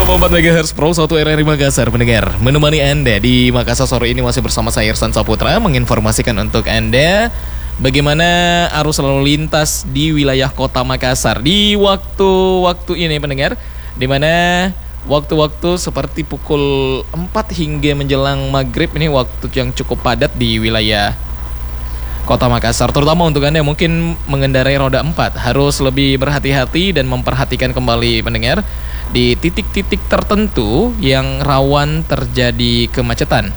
106,4 MHz Pro 1 RRI Makassar pendengar. Menemani Anda di Makassar sore ini masih bersama saya Irsan Saputra, menginformasikan untuk Anda bagaimana arus lalu lintas di wilayah Kota Makassar di waktu-waktu ini pendengar, di mana waktu-waktu seperti pukul 4 hingga menjelang maghrib ini waktu yang cukup padat di wilayah Kota Makassar, terutama untuk Anda yang mungkin mengendarai roda 4 harus lebih berhati-hati dan memperhatikan kembali pendengar di titik-titik tertentu yang rawan terjadi kemacetan.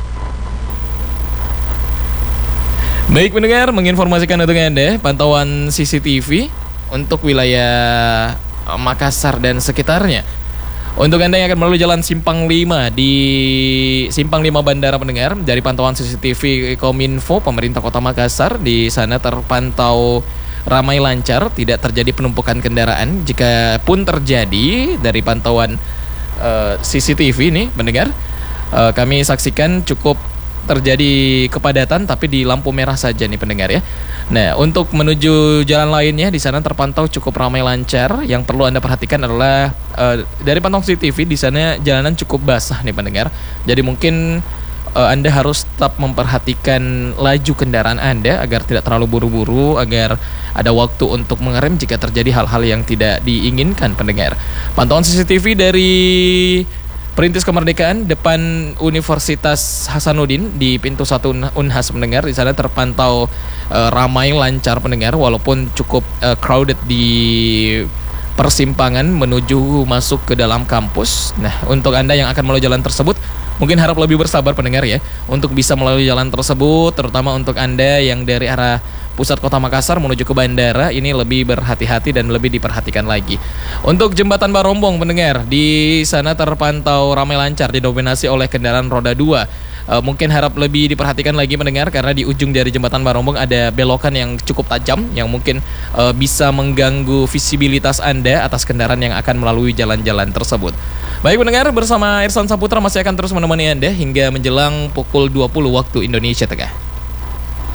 Baik pendengar, menginformasikan untuk Anda pantauan CCTV untuk wilayah Makassar dan sekitarnya. Untuk Anda yang akan melalui jalan Simpang 5 di Simpang 5 Bandara pendengar, dari pantauan CCTV Kominfo Pemerintah Kota Makassar, di sana terpantau ramai lancar, tidak terjadi penumpukan kendaraan. Jika pun terjadi dari pantauan CCTV ini pendengar, kami saksikan cukup terjadi kepadatan tapi di lampu merah saja nih pendengar ya. Nah, untuk menuju jalan lainnya di sana terpantau cukup ramai lancar. Yang perlu Anda perhatikan adalah dari pantauan CCTV di sana jalanan cukup basah nih pendengar. Jadi mungkin Anda harus tetap memperhatikan laju kendaraan Anda agar tidak terlalu buru-buru, agar ada waktu untuk mengerem jika terjadi hal-hal yang tidak diinginkan pendengar. Pantauan CCTV dari Perintis Kemerdekaan depan Universitas Hasanuddin di pintu 1 Unhas pendengar, di sana terpantau ramai lancar pendengar walaupun cukup crowded di persimpangan menuju masuk ke dalam kampus. Nah, untuk Anda yang akan melalui jalan tersebut mungkin harap lebih bersabar pendengar ya, untuk bisa melalui jalan tersebut, terutama untuk Anda yang dari arah pusat Kota Makassar menuju ke bandara, ini lebih berhati-hati dan lebih diperhatikan lagi. Untuk jembatan Barombong pendengar, di sana terpantau ramai lancar didominasi oleh kendaraan roda 2. Mungkin harap lebih diperhatikan lagi mendengar, karena di ujung dari jembatan Barombong ada belokan yang cukup tajam yang mungkin bisa mengganggu visibilitas Anda atas kendaraan yang akan melalui jalan-jalan tersebut. Baik pendengar, bersama Irsan Saputra masih akan terus menemani Anda hingga menjelang pukul 20 waktu Indonesia Tengah.